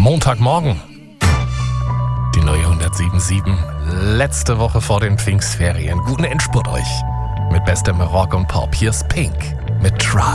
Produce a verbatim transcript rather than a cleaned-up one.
Montagmorgen. Die neue hundertsieben Komma sieben. Letzte Woche vor den Pfingstferien. Guten Endspurt euch. Mit bestem Rock und Pop. Hier ist Pink mit Try.